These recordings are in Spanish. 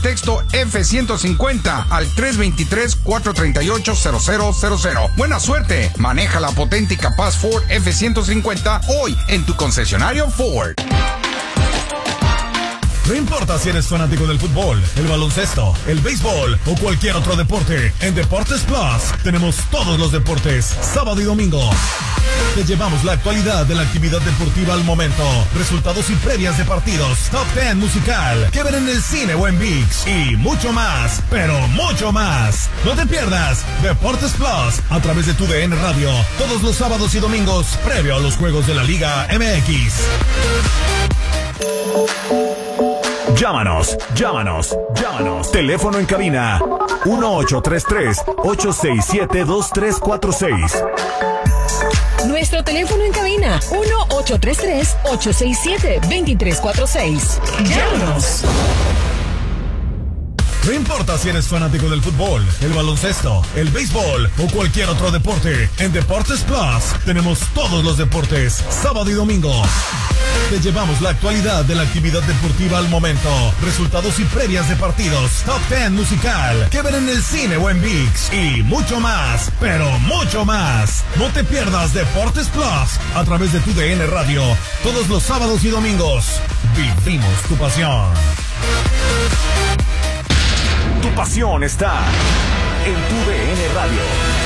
texto F-150 al 323-438-0000. Buena suerte. Maneja la potente y capaz Ford F-150 hoy en tu concesionario Ford. No importa si eres fanático del fútbol, el baloncesto, el béisbol o cualquier otro deporte, en Deportes Plus tenemos todos los deportes, sábado y domingo. Te llevamos la actualidad de la actividad deportiva al momento, resultados y previas de partidos, top 10 musical, que ver en el cine o en ViX y mucho más, pero mucho más. No te pierdas Deportes Plus a través de tu DN Radio, todos los sábados y domingos, previo a los juegos de la Liga MX. Llámanos. Teléfono en cabina 1-833-867-2346. Nuestro teléfono en cabina 1-833-867-2346. Llámanos. No importa si eres fanático del fútbol, el baloncesto, el béisbol o cualquier otro deporte, en Deportes Plus tenemos todos los deportes, sábado y domingo. Te llevamos la actualidad de la actividad deportiva al momento, resultados y previas de partidos, top 10 musical, que ver en el cine o en ViX y mucho más, pero mucho más. No te pierdas Deportes Plus a través de tu DN Radio, todos los sábados y domingos. Vivimos tu pasión. Tu pasión está en tu DN Radio.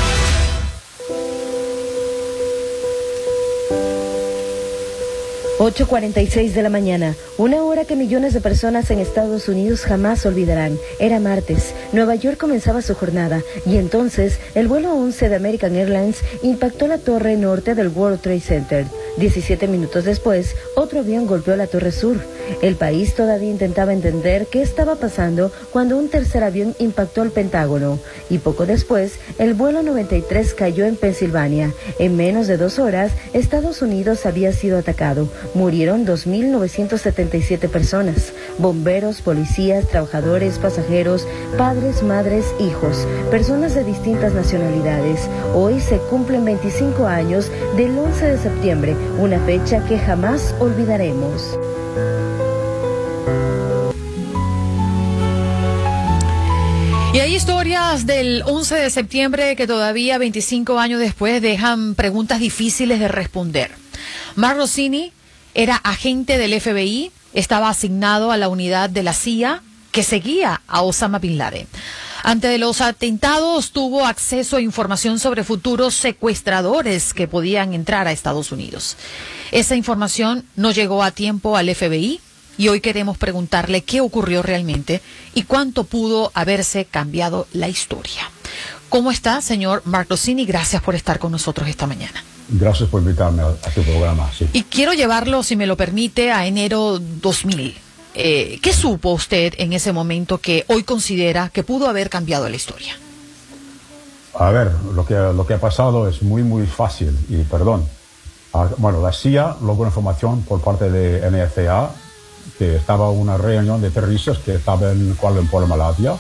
8:46 de la mañana, una hora que millones de personas en Estados Unidos jamás olvidarán. Era martes, Nueva York comenzaba su jornada y entonces el vuelo 11 de American Airlines impactó la torre norte del World Trade Center. 17 minutos después, otro avión golpeó la torre sur. El país todavía intentaba entender qué estaba pasando cuando un tercer avión impactó el Pentágono. Y poco después, el vuelo 93 cayó en Pensilvania. En menos de 2 horas, Estados Unidos había sido atacado. Murieron 2.977 personas. Bomberos, policías, trabajadores, pasajeros, padres, madres, hijos, personas de distintas nacionalidades. Hoy se cumplen 25 años del 11 de septiembre, una fecha que jamás olvidaremos. Y hay historias del 11 de septiembre que todavía 25 años después dejan preguntas difíciles de responder. Mark Rossini era agente del FBI, estaba asignado a la unidad de la CIA que seguía a Osama Bin Laden. Antes de los atentados tuvo acceso a información sobre futuros secuestradores que podían entrar a Estados Unidos. Esa información no llegó a tiempo al FBI y hoy queremos preguntarle qué ocurrió realmente y cuánto pudo haberse cambiado la historia. ¿Cómo está, señor Mark Rossini? Gracias por estar con nosotros esta mañana. Gracias por invitarme a tu programa. Sí. Y quiero llevarlo, si me lo permite, a enero 2000. ¿Qué supo usted en ese momento que hoy considera que pudo haber cambiado la historia? A ver, lo que ha pasado es muy fácil y perdón. Bueno, la CIA logró información por parte de NSA que estaba una reunión de terroristas que estaba en Kuala Lumpur, Malasia,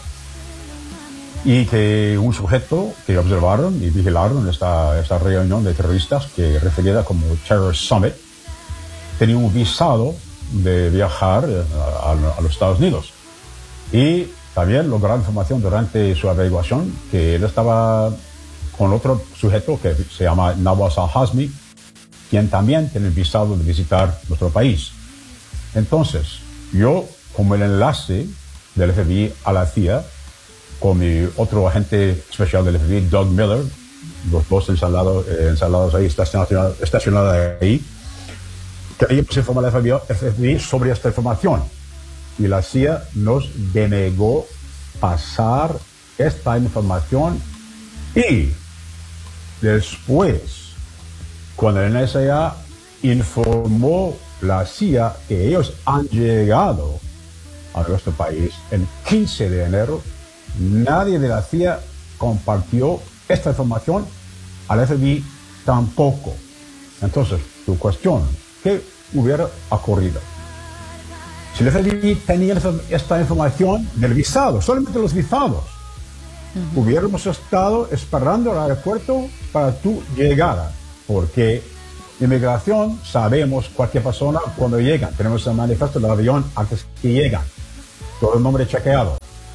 y que un sujeto que observaron y vigilaron esta reunión de terroristas, que referida como Terrorist Summit, tenía un visado de viajar a los Estados Unidos. Y también lograron información durante su averiguación que él estaba con otro sujeto que se llama Nawaz al-Hazmi, quien también tiene el visado de visitar nuestro país. Entonces, yo, como el enlace del FBI a la CIA, con mi otro agente especial del FBI, Doug Miller, los dos ensalados ahí, estacionados ahí, queríamos informar al FBI sobre esta información. Y la CIA nos denegó pasar esta información. Y después, cuando el NSA informó la CIA que ellos han llegado a nuestro país el 15 de enero, nadie de la CIA compartió esta información, al FBI tampoco. Entonces, tu cuestión, ¿qué hubiera ocurrido? Si el FBI tenía esta información del visado, solamente los visados, hubiéramos estado esperando al aeropuerto para tu llegada, porque inmigración sabemos cualquier persona cuando llegan. Tenemos el manifiesto del avión antes que llegan. Todo el nombre chequeado.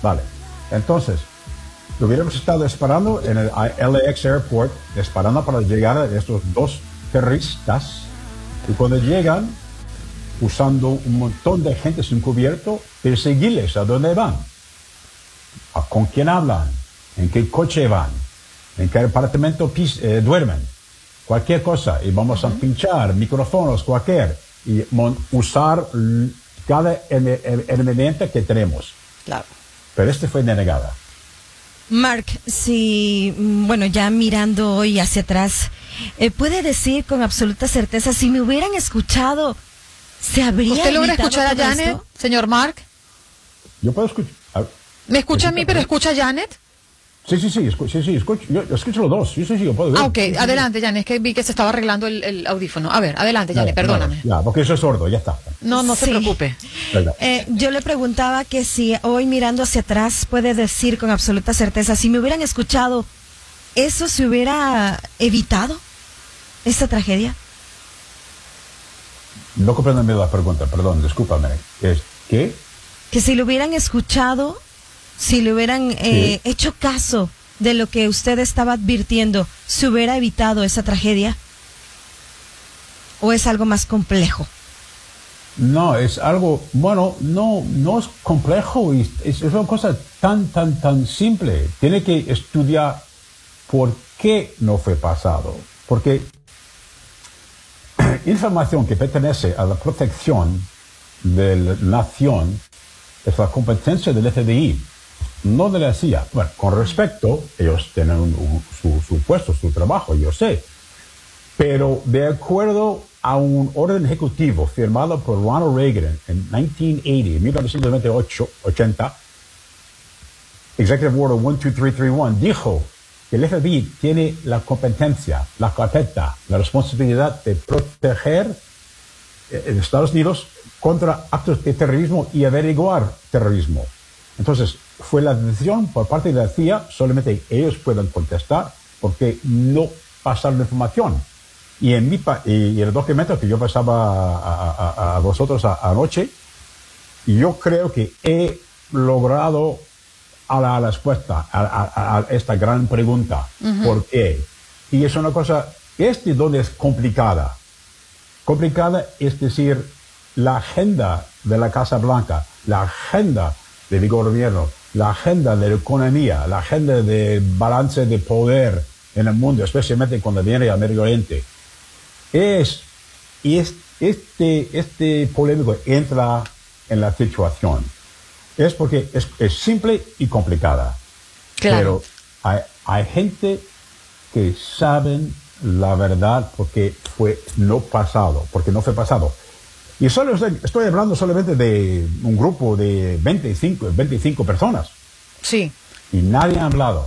Vale. Entonces, hubiéramos estado esperando en el LAX Airport, esperando para llegar a estos dos terroristas. Y cuando llegan, usando un montón de gente sin cubierto, perseguirles a dónde van, con quién hablan, en qué coche van, en qué apartamento duermen, cualquier cosa. Y vamos a pinchar micrófonos, cualquier, y usar cada herramienta que tenemos. Claro. Pero fue denegada. Mark, si, bueno, ya mirando hoy hacia atrás, ¿puede decir con absoluta certeza, si me hubieran escuchado, se habría ¿Usted logra evitado escuchar a todo Janet, esto? señor Mark? Yo puedo escuchar. ¿Me escucha a mí, pero escucha a Janet? Sí, escucho, yo escucho los dos. Sí, yo puedo ver. Ah, ok, adelante, Janet, es que vi que se estaba arreglando el audífono. A ver, adelante, Janet, perdóname. Ya, porque eso es sordo, ya está. No se Sí. preocupe. Yo le preguntaba que si hoy mirando hacia atrás puede decir con absoluta certeza, si me hubieran escuchado, ¿eso se hubiera evitado? ¿Esta tragedia? No comprendo bien la pregunta, perdón, discúlpame. ¿Qué? Que si le hubieran escuchado, si le hubieran Sí. hecho caso de lo que usted estaba advirtiendo, ¿se hubiera evitado esa tragedia? ¿O es algo más complejo? No, es algo, bueno, no es complejo, es una cosa tan simple. Tiene que estudiar por qué no fue pasado. Porque información que pertenece a la protección de la nación es la competencia del FBI, no de la CIA. Bueno, con respecto, ellos tienen su puesto, su trabajo, yo sé. Pero de acuerdo a un orden ejecutivo firmado por Ronald Reagan en 1980, Executive Order 12331, dijo que el FBI tiene la competencia, la carpeta, la responsabilidad de proteger Estados Unidos contra actos de terrorismo y averiguar terrorismo. Entonces, fue la decisión por parte de la CIA, solamente ellos pueden contestar porque no pasaron la información. Y y el documento que yo pasaba a vosotros anoche, yo creo que he logrado a la respuesta a esta gran pregunta. ¿Por qué? Y es una cosa, donde es complicada. Complicada es decir, la agenda de la Casa Blanca, la agenda del gobierno, la agenda de la economía, la agenda de balance de poder en el mundo, especialmente cuando viene al Medio Oriente. Este polémico entra en la situación. Es porque es simple y complicada. Claro. Pero hay gente que saben la verdad porque no fue pasado. Y solo estoy hablando solamente de un grupo de 25 personas. Sí. Y nadie ha hablado.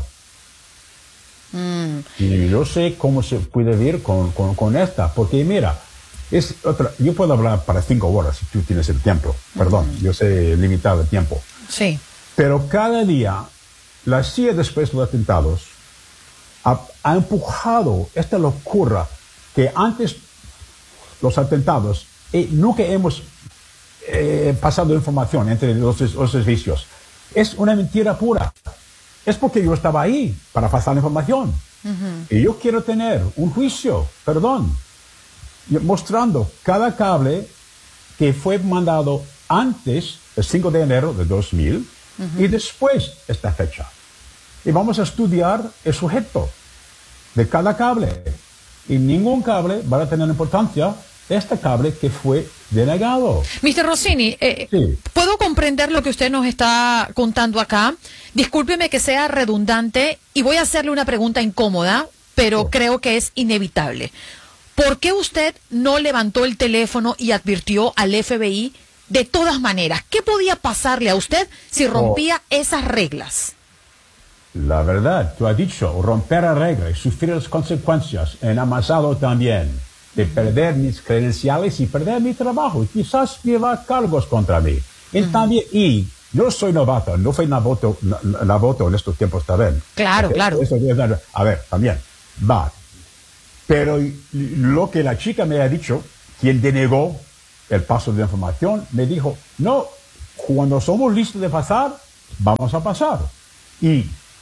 Y yo sé cómo se puede ver con esta, porque mira, yo puedo hablar para 5 horas si tú tienes el tiempo. Perdón, yo sé limitado el tiempo. Sí. Pero cada día, la CIA después de los atentados ha empujado esta locura que antes los atentados nunca hemos pasado información entre los servicios. Es una mentira pura. Es porque yo estaba ahí para pasar la información. Y yo quiero tener un juicio, mostrando cada cable que fue mandado antes del 5 de enero de 2000 y después esta fecha. Y vamos a estudiar el sujeto de cada cable. Y ningún cable va a tener importancia este cable que fue denegado. Mr. Rossini, Sí. puedo comprender lo que usted nos está contando acá. Discúlpeme que sea redundante y voy a hacerle una pregunta incómoda, pero creo que es inevitable. ¿Por qué usted no levantó el teléfono y advirtió al FBI de todas maneras? ¿Qué podía pasarle a usted si rompía esas reglas? La verdad, tú has dicho, romper la regla y sufrir las consecuencias en amasado también, de perder mis credenciales y perder mi trabajo, y quizás llevar cargos contra mí. Y yo soy novato, no fui novato en estos tiempos también. Claro, claro. A ver, también, va. Pero lo que la chica me ha dicho, quien denegó el paso de información, me dijo, no, cuando somos listos de pasar, vamos a pasar. Y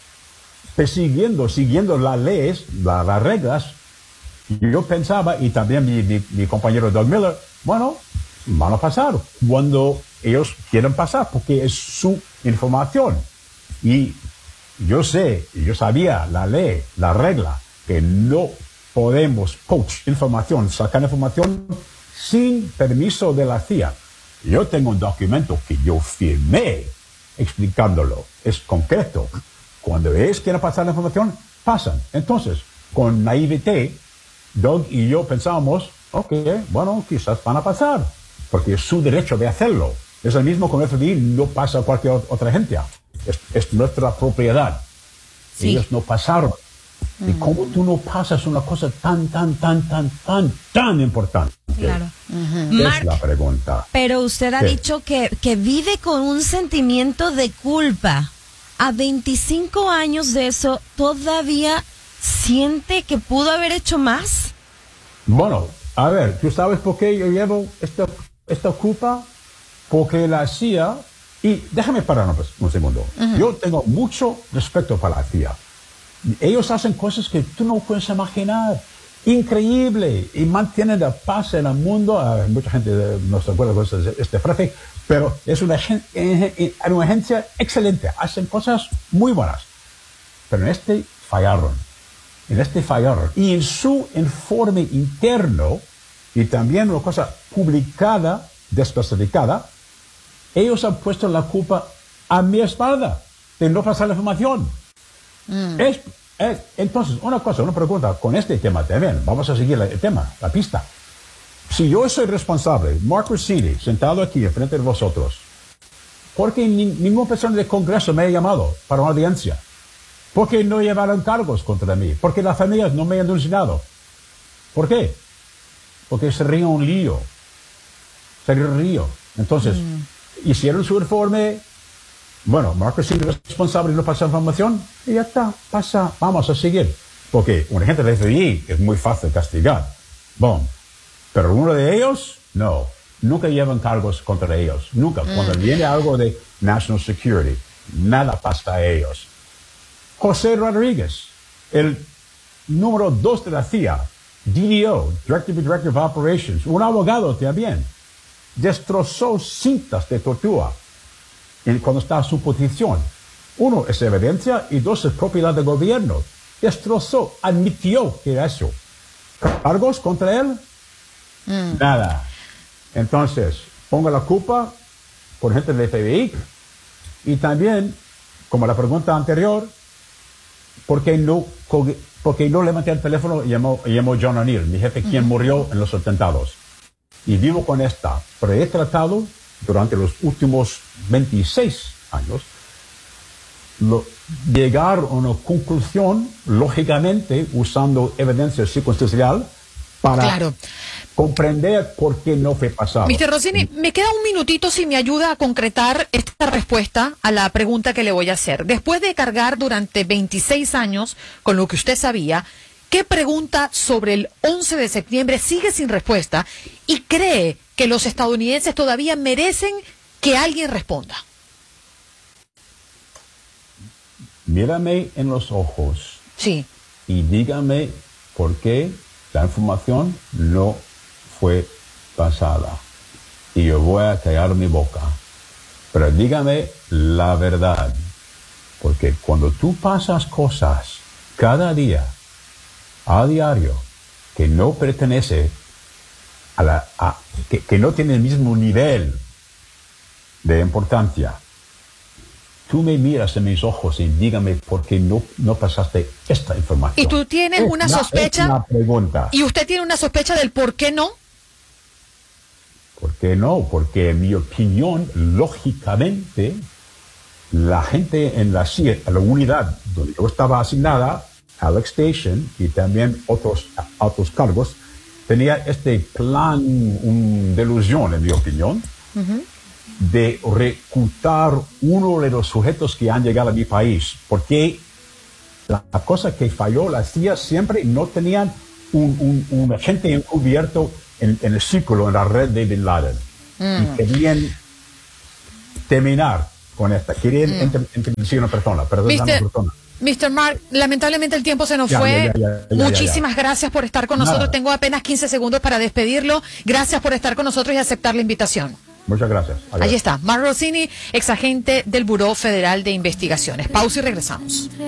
siguiendo las leyes, las reglas, yo pensaba, y también mi compañero Doug Miller, bueno, van a pasar cuando ellos quieren pasar, porque es su información. Y yo sabía la ley, la regla, que no podemos sacar información sin permiso de la CIA. Yo tengo un documento que yo firmé explicándolo. Es concreto. Cuando ellos quieren pasar la información, pasan. Entonces, con naivete, Doug y yo pensábamos, ok, bueno, quizás van a pasar, porque es su derecho de hacerlo. Es el mismo con el FBI, no pasa a cualquier otra agencia. Es nuestra propiedad. Sí. Ellos no pasaron. ¿Y cómo tú no pasas una cosa tan importante? Claro. Es la pregunta. Pero usted ha dicho que vive con un sentimiento de culpa. A 25 años de eso, ¿todavía siente que pudo haber hecho más? Bueno, a ver, ¿tú sabes por qué yo llevo esta culpa? Porque la CIA, y déjame parar un segundo. Yo tengo mucho respeto para la CIA. Ellos hacen cosas que tú no puedes imaginar. Increíble. Y mantienen la paz en el mundo. Mucha gente no se acuerda de esta frase, pero es una agencia excelente. Hacen cosas muy buenas. Pero en este fallaron. Y en su informe interno, y también una cosa publicada, desclasificada, ellos han puesto la culpa a mi espalda de no pasar la información. Entonces, una pregunta con este tema también. Vamos a seguir el tema, la pista. Si yo soy responsable, Mark Rossini, sentado aquí enfrente de vosotros, ¿por qué ninguna persona del Congreso me ha llamado para una audiencia? ¿Por qué no llevaron cargos contra mí? ¿Por qué las familias no me han denunciado? ¿Por qué? Porque sería un lío. Entonces, hicieron su informe. Bueno, Mark Rossini es responsable de no pasar información y ya está, vamos a seguir. Porque un agente del FBI es muy fácil castigar. Bueno, pero uno de ellos, no. Nunca llevan cargos contra ellos. Nunca. Cuando viene algo de National Security, nada pasa a ellos. José Rodríguez, el número 2 de la CIA, DDO, Director of Operations, un abogado también, destrozó cintas de tortura cuando está a su posición. Uno, es evidencia, y dos, es propiedad del gobierno. Destrozó, admitió que era eso. ¿Cargos contra él? Nada. Entonces, ponga la culpa por gente del FBI. Y también, como la pregunta anterior, ¿por qué no levanté el teléfono y llamó John O'Neill, mi jefe, quien murió en los atentados? Y vivo con esta. Pero he tratado durante los últimos 26 años llegar a una conclusión, lógicamente, usando evidencia circunstancial para comprender por qué no fue pasado. Mr. Rossini, me queda un minutito si me ayuda a concretar esta respuesta a la pregunta que le voy a hacer. Después de cargar durante 26 años con lo que usted sabía, ¿qué pregunta sobre el 11 de septiembre sigue sin respuesta y cree que los estadounidenses todavía merecen que alguien responda? Mírame en los ojos. Sí. Y dígame por qué la información no fue pasada. Y yo voy a callar mi boca. Pero dígame la verdad. Porque cuando tú pasas cosas cada día, a diario, que no pertenece que no tiene el mismo nivel de importancia, tú me miras en mis ojos y dígame por qué no pasaste esta información. ¿Y tú tienes una sospecha? Es una pregunta. ¿Y usted tiene una sospecha del por qué no? ¿Por qué no? Porque en mi opinión, lógicamente, la gente en la CIA, en la unidad donde yo estaba asignada, Alex Station, y también otros altos cargos, tenía este plan, una delusión, en mi opinión, de reclutar uno de los sujetos que han llegado a mi país. Porque la cosa que falló, la CIA siempre no tenían un agente encubierto en el círculo, en la red de Bin Laden. Y querían terminar con esta. Quería introducir una persona, perdón, una persona. Mr. Mark, lamentablemente el tiempo se nos fue. Muchísimas gracias por estar con nosotros. Tengo apenas 15 segundos para despedirlo. Gracias por estar con nosotros y aceptar la invitación. Muchas gracias. Adiós. Allí está, Mark Rossini, exagente del Buró Federal de Investigaciones. Pausa y regresamos.